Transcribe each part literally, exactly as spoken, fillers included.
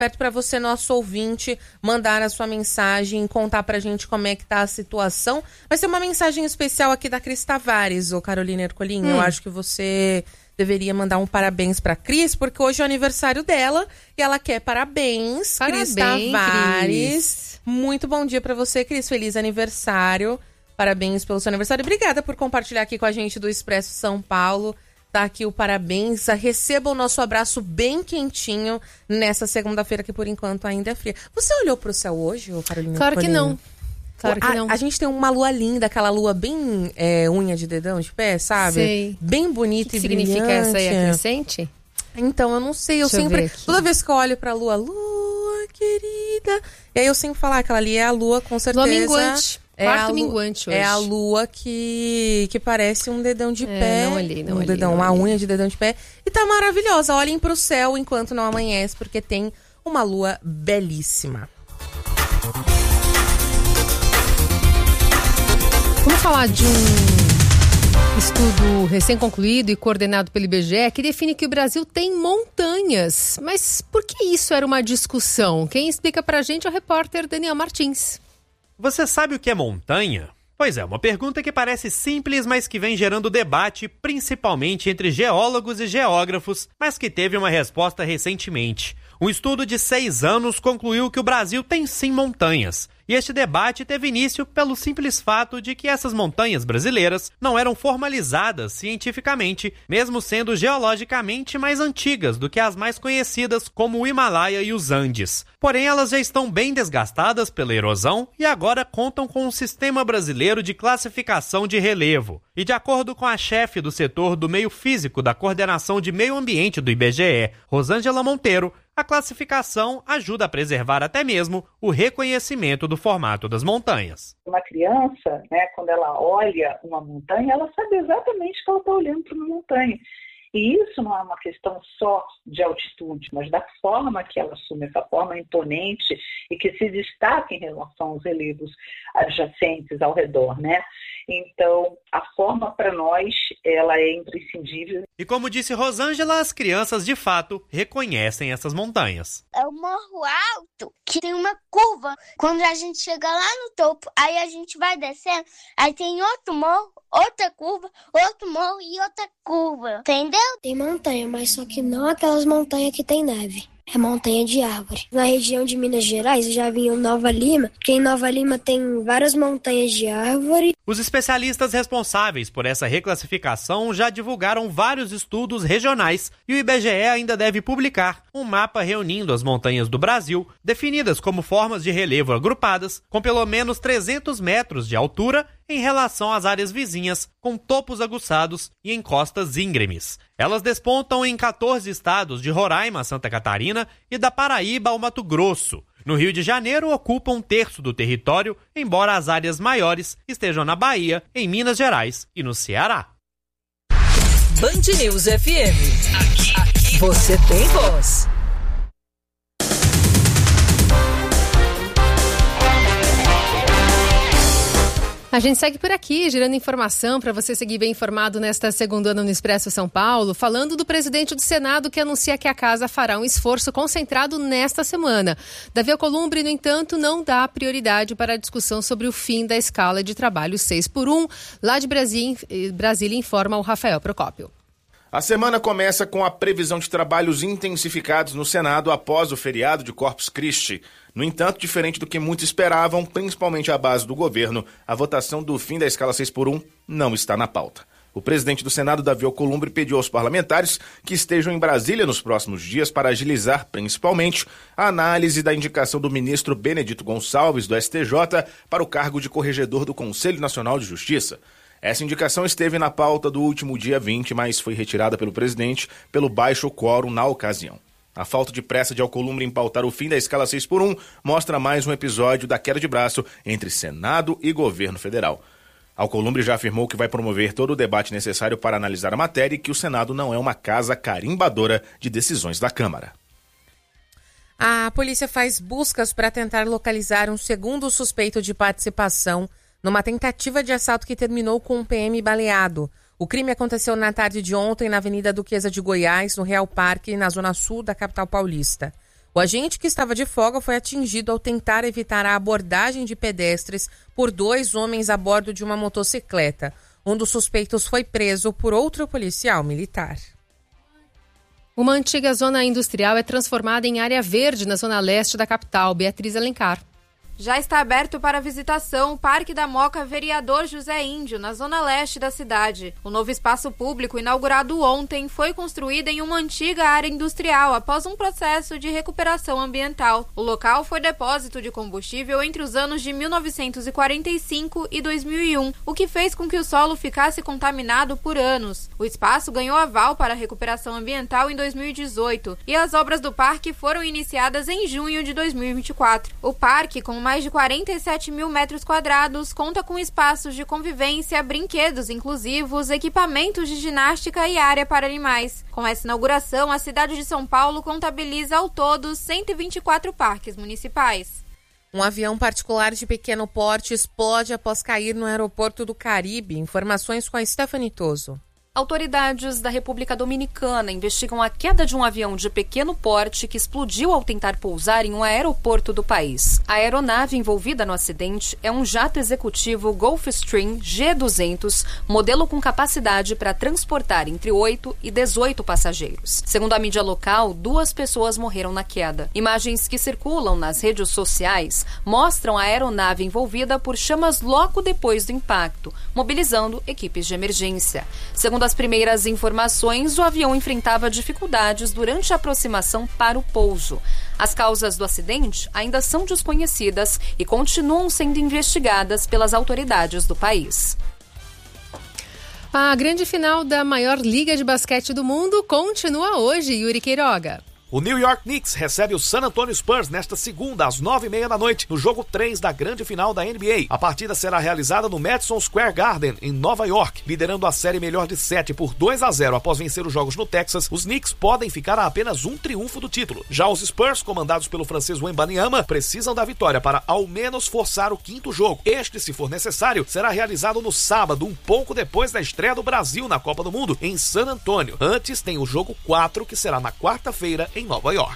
perto para você, nosso ouvinte, mandar a sua mensagem, contar pra gente como é que tá a situação. Vai ser uma mensagem especial aqui da Cris Tavares, ô Carolina Ercolim. Hum. Eu acho que você deveria mandar um parabéns pra Cris, porque hoje é o aniversário dela e ela quer parabéns. Parabéns, Cris Tavares. Cris. Muito bom dia pra você, Cris. Feliz aniversário. Parabéns pelo seu aniversário. Obrigada por compartilhar aqui com a gente do Expresso São Paulo. Tá aqui o parabéns. Receba o nosso abraço bem quentinho nessa segunda-feira, que por enquanto ainda é fria. Você olhou pro céu hoje, Carolina? Claro que não. Claro que a, não. A gente tem uma lua linda, aquela lua bem é, unha de dedão de pé, sabe? Sei. Bem bonita que e que brilhante. Significa essa aí, a crescente? Então, eu não sei. Eu Deixa sempre, eu ver aqui. toda vez que eu olho pra lua, lua querida. E aí eu sempre falo, ah, aquela ali é a lua, com certeza. Lua minguante. É Quarto a lua, minguante hoje. É a lua que, que parece um dedão de é, pé. Não olhei, não um olhei. dedão, não uma olhei. unha de dedão de pé. E tá maravilhosa. Olhem pro céu enquanto não amanhece, porque tem uma lua belíssima. Vamos falar de um estudo recém-concluído e coordenado pelo I B G E que define que o Brasil tem montanhas. Mas por que isso era uma discussão? Quem explica pra gente é o repórter Daniel Martins. Você sabe o que é montanha? Pois é, uma pergunta que parece simples, mas que vem gerando debate, principalmente entre geólogos e geógrafos, mas que teve uma resposta recentemente. Um estudo de seis anos concluiu que o Brasil tem sim montanhas. E este debate teve início pelo simples fato de que essas montanhas brasileiras não eram formalizadas cientificamente, mesmo sendo geologicamente mais antigas do que as mais conhecidas como o Himalaia e os Andes. Porém, elas já estão bem desgastadas pela erosão e agora contam com um sistema brasileiro de classificação de relevo. E de acordo com a chefe do setor do meio físico da Coordenação de Meio Ambiente do I B G E, Rosângela Monteiro, a classificação ajuda a preservar até mesmo o reconhecimento do formato das montanhas. Uma criança, né, quando ela olha uma montanha, ela sabe exatamente que ela está olhando para uma montanha. E isso não é uma questão só de altitude, mas da forma que ela assume, essa forma imponente e que se destaca em relação aos relevos adjacentes ao redor, né? Então, a forma para nós, ela é imprescindível. E como disse Rosângela, as crianças de fato reconhecem essas montanhas. É um morro alto que tem uma curva. Quando a gente chega lá no topo, aí a gente vai descendo, aí tem outro morro, outra curva, outro morro e outra curva. Entendeu? Tem montanha, mas só que não aquelas montanhas que tem neve. É montanha de árvore. Na região de Minas Gerais, eu já vim em Nova Lima, que em Nova Lima tem várias montanhas de árvore. Os especialistas responsáveis por essa reclassificação já divulgaram vários estudos regionais e o I B G E ainda deve publicar um mapa reunindo as montanhas do Brasil, definidas como formas de relevo agrupadas, com pelo menos trezentos metros de altura em relação às áreas vizinhas, com topos aguçados e encostas íngremes. Elas despontam em quatorze estados de Roraima a Santa Catarina e da Paraíba ao Mato Grosso. No Rio de Janeiro, ocupam um terço do território, embora as áreas maiores estejam na Bahia, em Minas Gerais e no Ceará. Band News F M. Aqui, aqui você tem voz. A gente segue por aqui, gerando informação para você seguir bem informado nesta segunda no Expresso São Paulo, falando do presidente do Senado que anuncia que a casa fará um esforço concentrado nesta semana. Davi Alcolumbre, no entanto, não dá prioridade para a discussão sobre o fim da escala de trabalho seis por um. Lá de Brasília, Brasília informa o Rafael Procópio. A semana começa com a previsão de trabalhos intensificados no Senado após o feriado de Corpus Christi. No entanto, diferente do que muitos esperavam, principalmente a base do governo, a votação do fim da escala seis por um não está na pauta. O presidente do Senado, Davi Alcolumbre, pediu aos parlamentares que estejam em Brasília nos próximos dias para agilizar, principalmente, a análise da indicação do ministro Benedito Gonçalves, do S T J, para o cargo de corregedor do Conselho Nacional de Justiça. Essa indicação esteve na pauta do último dia vinte, mas foi retirada pelo presidente pelo baixo quórum na ocasião. A falta de pressa de Alcolumbre em pautar o fim da escala seis por um mostra mais um episódio da queda de braço entre Senado e governo federal. Alcolumbre já afirmou que vai promover todo o debate necessário para analisar a matéria e que o Senado não é uma casa carimbadora de decisões da Câmara. A polícia faz buscas para tentar localizar um segundo suspeito de participação numa tentativa de assalto que terminou com um P M baleado. O crime aconteceu na tarde de ontem na Avenida Duquesa de Goiás, no Real Parque, na zona sul da capital paulista. O agente que estava de folga foi atingido ao tentar evitar a abordagem de pedestres por dois homens a bordo de uma motocicleta. Um dos suspeitos foi preso por outro policial militar. Uma antiga zona industrial é transformada em área verde na zona leste da capital. Beatriz Alencar. Já está aberto para visitação o Parque da Moca Vereador José Índio, na zona leste da cidade. O novo espaço público, inaugurado ontem, foi construído em uma antiga área industrial após um processo de recuperação ambiental. O local foi depósito de combustível entre os anos de mil novecentos e quarenta e cinco e dois mil e um, o que fez com que o solo ficasse contaminado por anos. O espaço ganhou aval para a recuperação ambiental em dois mil e dezoito e as obras do parque foram iniciadas em junho de dois mil e vinte e quatro. O parque, com mais de quarenta e sete mil metros quadrados, conta com espaços de convivência, brinquedos inclusivos, equipamentos de ginástica e área para animais. Com essa inauguração, a cidade de São Paulo contabiliza ao todo cento e vinte e quatro parques municipais. Um avião particular de pequeno porte explode após cair no aeroporto do Caribe. Informações com a Stephanie Toso. Autoridades da República Dominicana investigam a queda de um avião de pequeno porte que explodiu ao tentar pousar em um aeroporto do país. A aeronave envolvida no acidente é um jato executivo Gulfstream G duzentos, modelo com capacidade para transportar entre oito e dezoito passageiros. Segundo a mídia local, duas pessoas morreram na queda. Imagens que circulam nas redes sociais mostram a aeronave envolvida por chamas logo depois do impacto, mobilizando equipes de emergência. Segundo as primeiras informações, o avião enfrentava dificuldades durante a aproximação para o pouso. As causas do acidente ainda são desconhecidas e continuam sendo investigadas pelas autoridades do país. A grande final da maior liga de basquete do mundo continua hoje, Yuri Queiroga. O New York Knicks recebe o San Antonio Spurs nesta segunda, às nove e meia da noite, no jogo três da grande final da N B A. A partida será realizada no Madison Square Garden, em Nova York. Liderando a série melhor de sete por dois a zero após vencer os jogos no Texas, os Knicks podem ficar a apenas um triunfo do título. Já os Spurs, comandados pelo francês Wembanyama, precisam da vitória para ao menos forçar o quinto jogo. Este, se for necessário, será realizado no sábado, um pouco depois da estreia do Brasil na Copa do Mundo, em San Antônio. Antes tem o jogo quatro, que será na quarta-feira, em Nova York.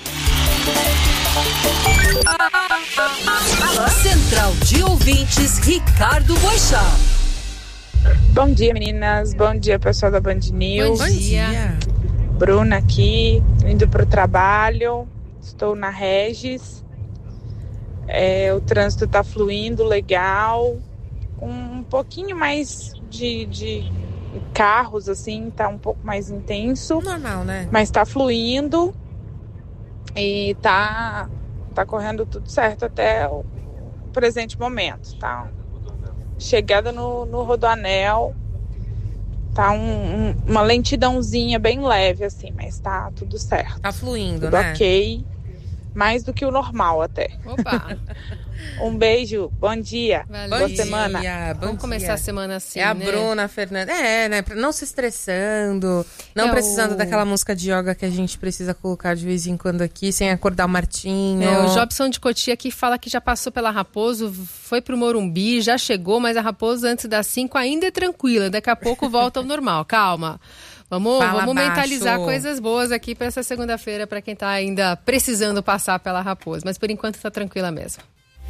Central de Ouvintes, Ricardo Boixá. Bom dia, meninas. Bom dia, pessoal da Band News. Bom dia. Bruna aqui, indo para o trabalho. Estou na Regis. É, o trânsito está fluindo legal. Com um pouquinho mais de... de... carros, assim, tá um pouco mais intenso. Normal, né? Mas tá fluindo e tá, tá correndo tudo certo até o presente momento, tá? Chegada no, no Rodoanel, tá um, um, uma lentidãozinha bem leve, assim, mas tá tudo certo. Tá fluindo, tudo né? Ok. Mais do que o normal até. Opa! Um beijo, bom dia, Valeu. boa Bom semana. Dia, bom Vamos dia. começar a semana assim, É a né? Bruna Fernandes. É, né? Não se estressando, não É precisando o- daquela música de yoga que a gente precisa colocar de vez em quando aqui, sem acordar o Martinho. É, o Jobson de Cotia aqui fala que já passou pela Raposo, foi pro Morumbi, já chegou, mas a Raposo antes das cinco ainda é tranquila, daqui a pouco volta ao normal. Calma. Vamos, Fala vamos baixo. mentalizar coisas boas aqui para essa segunda-feira, para quem tá ainda precisando passar pela Raposo. Mas por enquanto tá tranquila mesmo.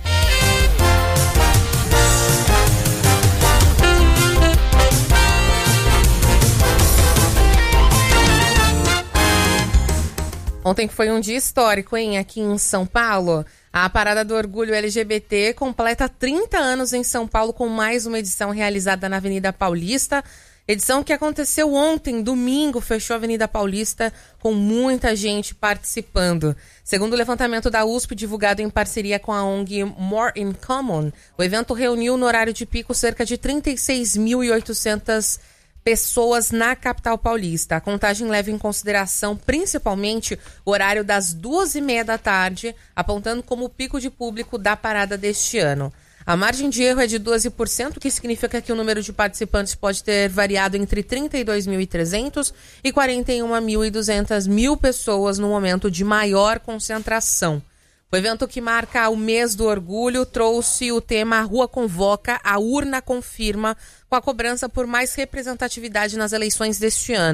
Ontem foi um dia histórico, hein? Aqui em São Paulo. A Parada do Orgulho L G B T completa trinta anos em São Paulo com mais uma edição realizada na Avenida Paulista. Edição que aconteceu ontem, domingo, fechou a Avenida Paulista com muita gente participando. Segundo o levantamento da U S P, divulgado em parceria com a O N G More in Common, o evento reuniu no horário de pico cerca de trinta e seis mil e oitocentas pessoas na capital paulista. A contagem leva em consideração principalmente o horário das duas e meia da tarde, apontando como o pico de público da parada deste ano. A margem de erro é de doze por cento, o que significa que o número de participantes pode ter variado entre trinta e dois mil e trezentos e quarenta e um mil e duzentas mil pessoas no momento de maior concentração. O evento, que marca o mês do orgulho, trouxe o tema A Rua Convoca, a Urna Confirma, com a cobrança por mais representatividade nas eleições deste ano.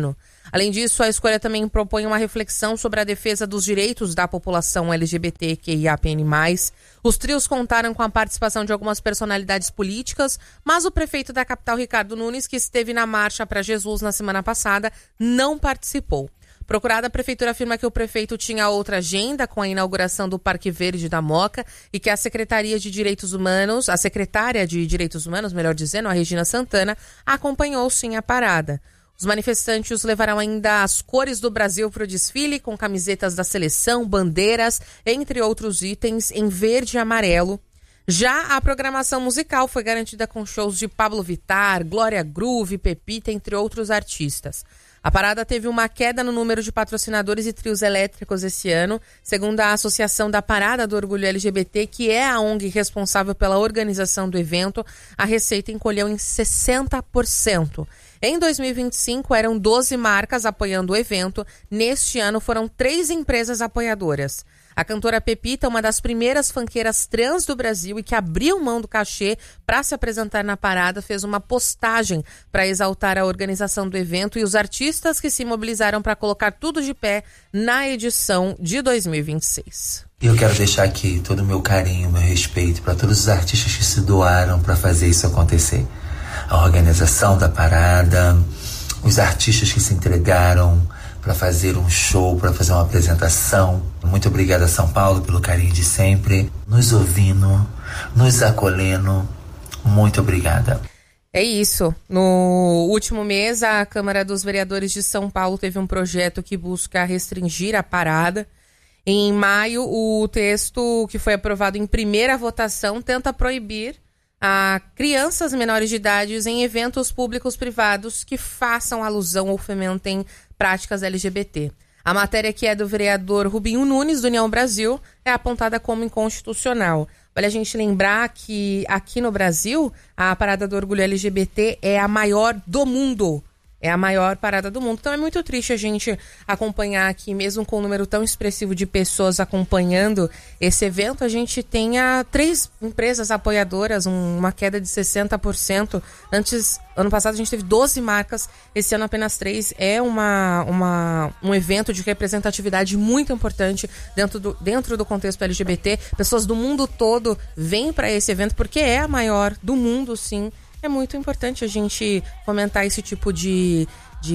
Além disso, a escolha também propõe uma reflexão sobre a defesa dos direitos da população L G B T Q I A P N mais. Os trios contaram com a participação de algumas personalidades políticas, mas o prefeito da capital, Ricardo Nunes, que esteve na Marcha para Jesus na semana passada, não participou. Procurada, a prefeitura afirma que o prefeito tinha outra agenda com a inauguração do Parque Verde da Moca e que a Secretaria de Direitos Humanos, a secretária de Direitos Humanos, melhor dizendo, a Regina Santana, acompanhou sim a parada. Os manifestantes levarão ainda as cores do Brasil para o desfile, com camisetas da seleção, bandeiras, entre outros itens, em verde e amarelo. Já a programação musical foi garantida com shows de Pablo Vittar, Glória Groove, Pepita, entre outros artistas. A parada teve uma queda no número de patrocinadores e trios elétricos esse ano. Segundo a Associação da Parada do Orgulho L G B T, que é a O N G responsável pela organização do evento, a receita encolheu em sessenta por cento. Em dois mil e vinte e cinco, eram doze marcas apoiando o evento. Neste ano, foram três empresas apoiadoras. A cantora Pepita, uma das primeiras funkeiras trans do Brasil e que abriu mão do cachê para se apresentar na parada, fez uma postagem para exaltar a organização do evento e os artistas que se mobilizaram para colocar tudo de pé na edição de dois mil e vinte e seis. Eu quero deixar aqui todo o meu carinho, meu respeito para todos os artistas que se doaram para fazer isso acontecer. A organização da parada, os artistas que se entregaram para fazer um show, para fazer uma apresentação. Muito obrigada, São Paulo, pelo carinho de sempre, nos ouvindo, nos acolhendo. Muito obrigada. É isso. No último mês, a Câmara dos Vereadores de São Paulo teve um projeto que busca restringir a parada. Em maio, o texto que foi aprovado em primeira votação tenta proibir a crianças menores de idade em eventos públicos privados que façam alusão ou fomentem práticas L G B T. A matéria, que é do vereador Rubinho Nunes, do União Brasil, é apontada como inconstitucional. Vale a gente lembrar que aqui no Brasil, a Parada do Orgulho L G B T é a maior do mundo. É a maior parada do mundo. Então é muito triste a gente acompanhar aqui, mesmo com um número tão expressivo de pessoas acompanhando esse evento, a gente tenha três empresas apoiadoras, um, uma queda de sessenta por cento. Antes, ano passado, a gente teve doze marcas, esse ano apenas três. É uma, uma, um evento de representatividade muito importante dentro do, dentro do contexto L G B T. Pessoas do mundo todo vêm para esse evento porque é a maior do mundo, sim. É muito importante a gente fomentar esse tipo de,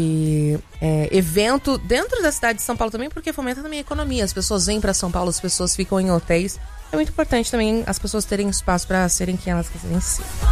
de é, evento dentro da cidade de São Paulo também, porque fomenta também a economia. As pessoas vêm para São Paulo, as pessoas ficam em hotéis. É muito importante também as pessoas terem espaço para serem quem elas quiserem ser.